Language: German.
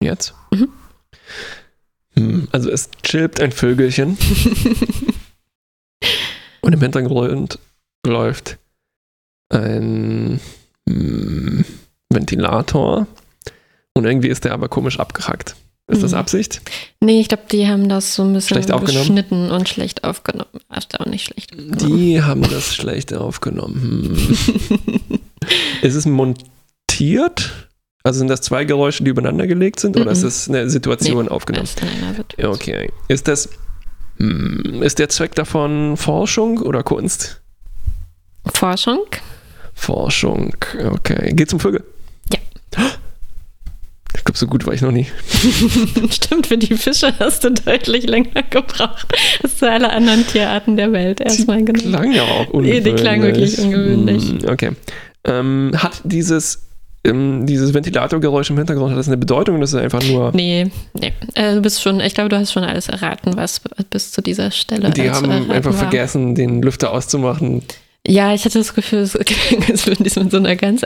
jetzt? Also es chillt ein Vögelchen und im Hintergrund läuft ein Ventilator und irgendwie ist der aber komisch abgehackt. Ist das Absicht? Nee, ich glaube, die haben das so ein bisschen Schlecht aufgenommen? geschnitten und schlecht aufgenommen. Erstaunlich schlecht aufgenommen. Die haben das schlecht aufgenommen. Ist es montiert? Also sind das zwei Geräusche, die übereinander gelegt sind? Oder ist das eine Situation aufgenommen? Das ist in einer Situation. Okay. Ist der Zweck davon Forschung oder Kunst? Forschung? Forschung, okay. Geht's um Vögel? Ja. Ich glaube, so gut war ich noch nie. Stimmt, für die Fische hast du deutlich länger gebraucht als für alle anderen Tierarten der Welt erstmal genommen. Klang ja auch ungewöhnlich. Die klang wirklich ungewöhnlich. Okay. Hat dieses Ventilatorgeräusch im Hintergrund, hat das eine Bedeutung oder ist es einfach nur... Nee. Du bist schon, ich glaube, du hast schon alles erraten, was bis zu dieser Stelle Die haben einfach vergessen, den Lüfter auszumachen. Ja, ich hatte das Gefühl, es würden die es mit so einer ganz